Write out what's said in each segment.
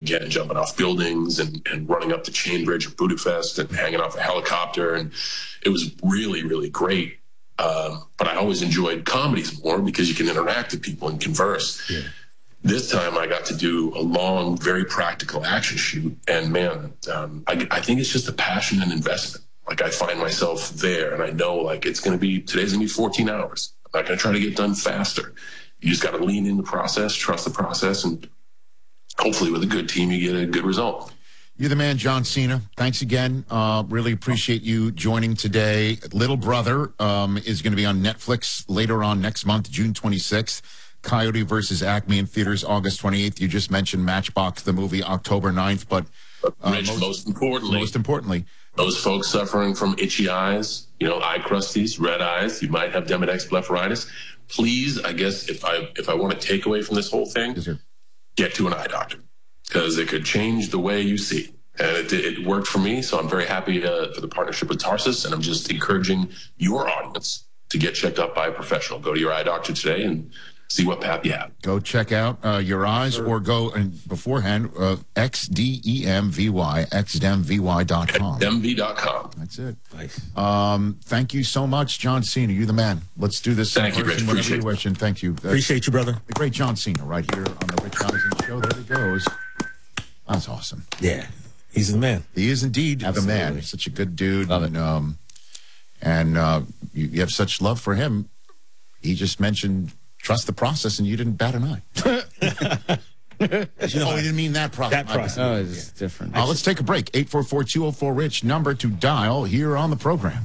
again, jumping off buildings and running up the chain bridge of Budapest and hanging off a helicopter. And it was really, really great. But I always enjoyed comedies more because you can interact with people and converse. Yeah. This time I got to do a long, very practical action shoot. And man, I think it's just a passion and investment. Like, I find myself there, and I know, like, today's going to be 14 hours. I'm not going to try to get done faster. You just got to lean in the process, trust the process, and hopefully with a good team, you get a good result. You're the man, John Cena. Thanks again. Really appreciate you joining today. Little Brother is going to be on Netflix later on next month, June 26th. Coyote versus Acme in theaters August 28th. You just mentioned Matchbox, the movie, October 9th. But Rich, most importantly, those folks suffering from itchy eyes, eye crusties, red eyes, you might have Demodex blepharitis. Please, I guess, if I want to take away from this whole thing, get to an eye doctor, because it could change the way you see. And it worked for me, so I'm very happy for the partnership with Tarsus, and I'm just encouraging your audience to get checked up by a professional. Go to your eye doctor today and see what path you have. Go check out your eyes, or go and beforehand, XDEMVY, XDEMVY.com. XDEMVY.com. That's it. Nice. Thank you so much, John Cena. You're the man. Let's do this. Thank you, Rich. Appreciate it. And thank you. Appreciate you, brother. The great John Cena right here on the Rich Eisen Show. There it goes. That's awesome. Yeah. He's the man. He is indeed Absolutely. the man. He's such a good dude. Love it. And you have such love for him. He just mentioned trust the process, and you didn't bat an eye. He didn't mean that process. That process. Oh, it's different. Let's take a break. 844-204-RICH, number to dial here on the program.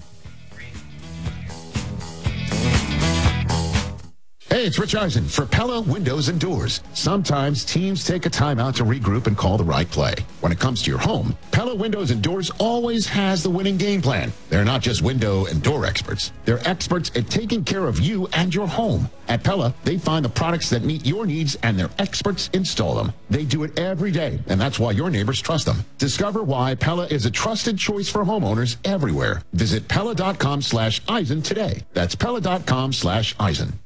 Hey, it's Rich Eisen for Pella Windows and Doors. Sometimes teams take a timeout to regroup and call the right play. When it comes to your home, Pella Windows and Doors always has the winning game plan. They're not just window and door experts. They're experts at taking care of you and your home. At Pella, they find the products that meet your needs, and their experts install them. They do it every day, and that's why your neighbors trust them. Discover why Pella is a trusted choice for homeowners everywhere. Visit Pella.com/Eisen today. That's Pella.com/Eisen.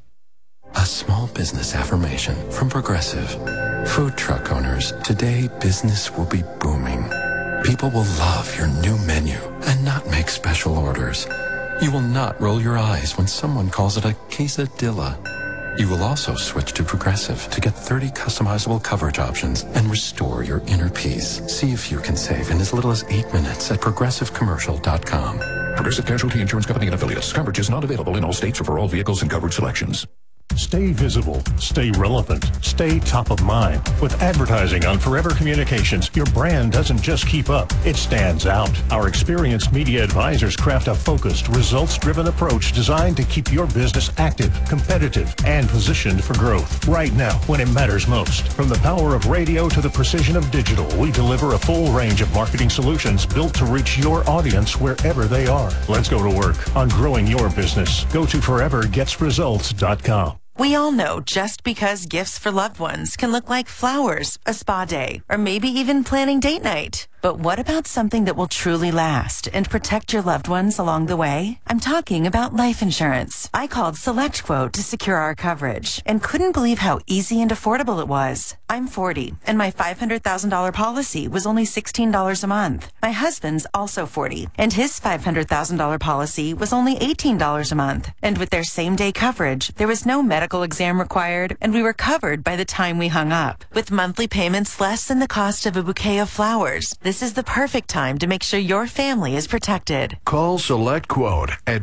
A small business affirmation from Progressive. Food truck owners, today business will be booming. People will love your new menu and not make special orders. You will not roll your eyes when someone calls it a quesadilla. You will also switch to Progressive to get 30 customizable coverage options and restore your inner peace. See if you can save in as little as 8 minutes at ProgressiveCommercial.com. Progressive Casualty Insurance Company and Affiliates. Coverage is not available in all states or for all vehicles and coverage selections. Stay visible, stay relevant, stay top of mind. With advertising on Forever Communications, your brand doesn't just keep up, it stands out. Our experienced media advisors craft a focused, results-driven approach designed to keep your business active, competitive, and positioned for growth. Right now, when it matters most. From the power of radio to the precision of digital, we deliver a full range of marketing solutions built to reach your audience wherever they are. Let's go to work on growing your business. Go to forevergetsresults.com. We all know just because gifts for loved ones can look like flowers, a spa day, or maybe even planning date night. But what about something that will truly last and protect your loved ones along the way? I'm talking about life insurance. I called SelectQuote to secure our coverage and couldn't believe how easy and affordable it was. I'm 40, and my $500,000 policy was only $16 a month. My husband's also 40, and his $500,000 policy was only $18 a month. And with their same-day coverage, there was no medical exam required, and we were covered by the time we hung up. With monthly payments less than the cost of a bouquet of flowers, this is the perfect time to make sure your family is protected. Call SelectQuote at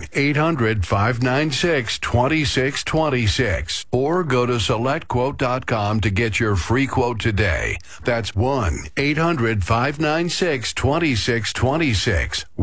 1-800-596-2626 or go to SelectQuote.com to get your free quote today. That's 1-800-596-2626.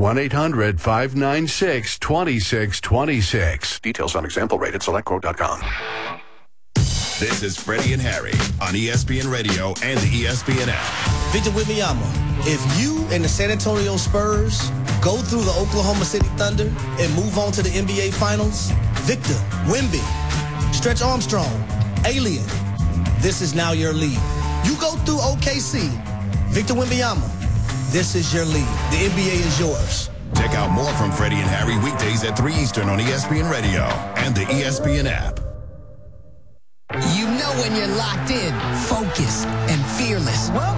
1-800-596-2626. Details on example rate at SelectQuote.com. This is Freddie and Harry on ESPN Radio and the ESPN app. Victor Wembanyama, if you and the San Antonio Spurs go through the Oklahoma City Thunder and move on to the NBA Finals, Victor, Wemby, Stretch Armstrong, Alien, this is now your league. You go through OKC, Victor Wembanyama, this is your league. The NBA is yours. Check out more from Freddie and Harry weekdays at 3 Eastern on ESPN Radio and the ESPN app. You know when you're locked in, focused, and fearless.